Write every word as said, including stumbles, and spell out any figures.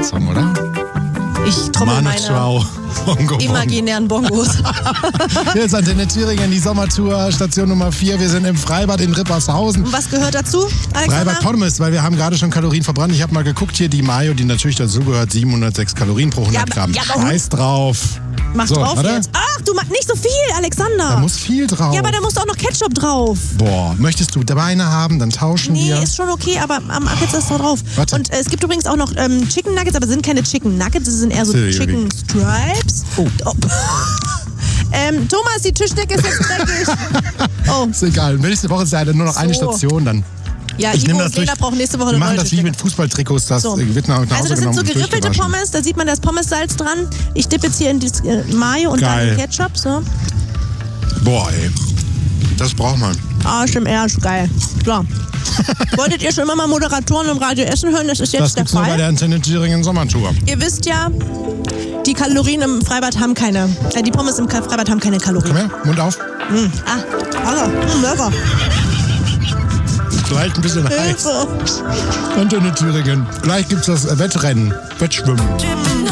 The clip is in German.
Song, oder? Ich trommel Manu meine Chao, Bongo imaginären Bongos. Hier ist Antenne Thüringen, die Sommertour, Station Nummer vier. Wir sind im Freibad in Rippershausen. Und was gehört dazu, Alexander? Freibad Pommes, weil wir haben gerade schon Kalorien verbrannt. Ich habe mal geguckt, hier die Mayo, die natürlich dazugehört, siebenhundertsechs Kalorien pro hundert Ja, Gramm. ja, aber- Scheiß drauf. Mach So, drauf warte. jetzt. Ach, du machst nicht so viel, Alexander. Da muss viel drauf. ja, aber da musst du auch noch Ketchup drauf. Boah, möchtest du Beine haben, dann tauschen Nee, wir. ist schon okay, aber am Ach, jetzt ist da drauf. Warte. Und äh, es gibt übrigens auch noch ähm, Chicken Nuggets, aber es sind keine Chicken Nuggets, es sind eher so Silly. Chicken Stripes. Oh. Oh. ähm, Thomas, die Tischdecke ist jetzt dreckig. Oh, Ist egal. Nächste Woche ist ja nur noch eine So. Station dann. ja, Ich Ivo nehme das und Lena durch. brauchen nächste Woche Wir eine machen neue das wie mit Tischdecke. Fußballtrikots, das So. wird nach, nach Hause Also das sind genommen so und geriffelte durchgewaschen. Pommes, da sieht man das Pommessalz dran. Ich dippe jetzt hier in das äh, Mayo und Geil. dann in Ketchup. So. Boah, ey. Das braucht man. Arsch im Arsch, geil. So. Wolltet ihr schon immer mal Moderatoren im Radio Essen hören? Das ist jetzt Das der gibt's nur bei Fall. der Antenne Thüringen Sommertour. Ihr wisst ja, die Kalorien im Freibad haben keine, äh, die Pommes im Freibad haben keine Kalorien. Komm her, Mund auf. Mm. Ah, also, mm, lecker. Vielleicht ein bisschen heiß. Hilfe. Antenne Thüringen. Gleich gibt's das Wettrennen. Wettschwimmen.